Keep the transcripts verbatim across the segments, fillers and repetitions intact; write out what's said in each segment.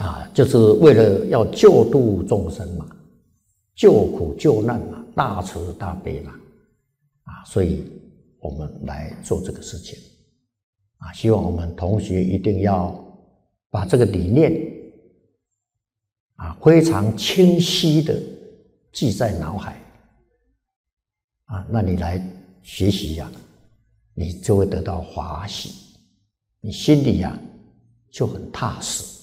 啊，就是为了要救度众生嘛，救苦救难嘛，大慈大悲嘛，啊，所以我们来做这个事情，啊，希望我们同学一定要把这个理念，啊，非常清晰的记在脑海，啊，那你来学习呀，你就会得到法喜，你心里呀就很踏实。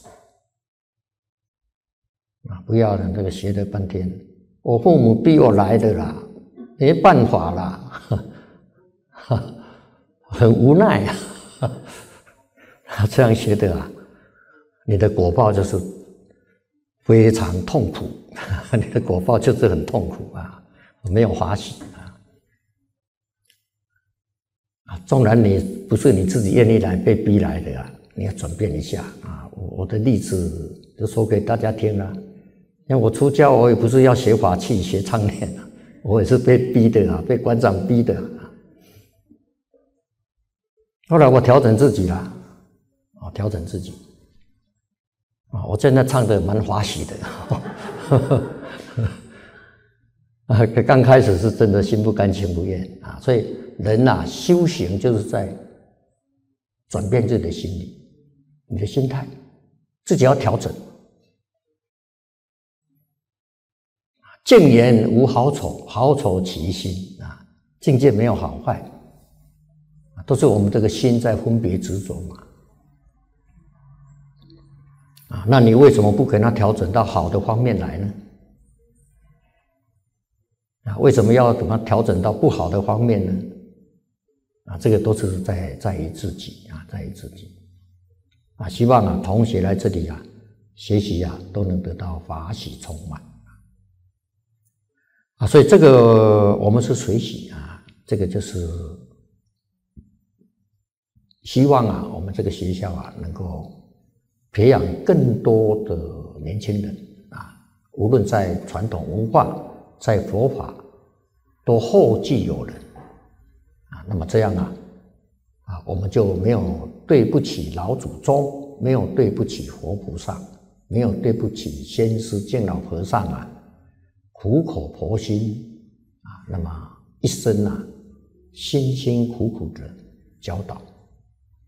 啊，不要那个学了半天，我父母逼我来的啦，没办法啦，呵呵很无奈啊。这样学的啊，你的果报就是非常痛苦，你的果报就是很痛苦啊，没有法喜啊。啊，纵然你不是你自己愿意来，被逼来的啊，你要转变一下啊。我我的例子就说给大家听了。因为我出家，我也不是要学法器、学唱念啊，我也是被逼的啊，被馆长逼的啊。后来我调整自己了，啊，调整自己，啊，我现在唱的蛮欢喜的，啊，刚开始是真的心不甘情不愿啊，所以人呐、啊，修行就是在转变自己的心理，你的心态，自己要调整。境缘无好丑，好丑其心啊！境界没有好坏，都是我们这个心在分别执着嘛。啊，那你为什么不给它调整到好的方面来呢？啊，为什么要等它调整到不好的方面呢？啊，这个都是在在于自己啊，在于自己。啊，希望啊，同学来这里啊，学习啊，都能得到法喜充满。啊，所以这个我们是随喜啊，这个就是希望啊，我们这个学校啊，能够培养更多的年轻人啊，无论在传统文化、在佛法，都后继有人啊。那么这样啊，啊，我们就没有对不起老祖宗，没有对不起佛菩萨，没有对不起先师敬老和尚啊。苦口婆心啊，那么一生啊，辛辛苦苦的教导。